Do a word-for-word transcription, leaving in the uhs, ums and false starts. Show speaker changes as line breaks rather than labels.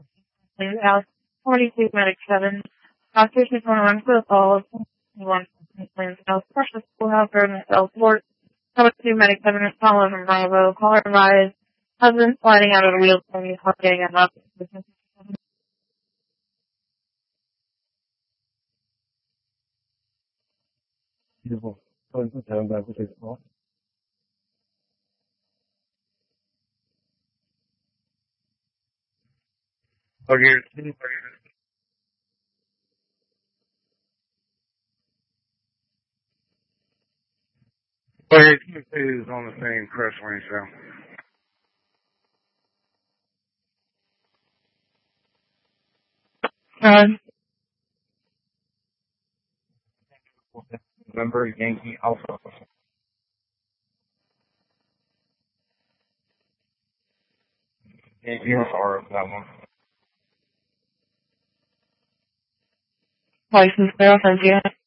House forty-two Medic seven. Officers is going to run for the fall of one Plains House, Precious Schoolhouse Road in Southport. forty-two Medic seven, Apollo from Bravo. Caller advised, husband sliding out of the wheels when he's getting up.
Beautiful. Go ahead and put down back with the call. Okay. Okay, is on the same press lane, so.
Um,
November Yankee Alpha. Yankee Alpha, that one.
license there, thank you.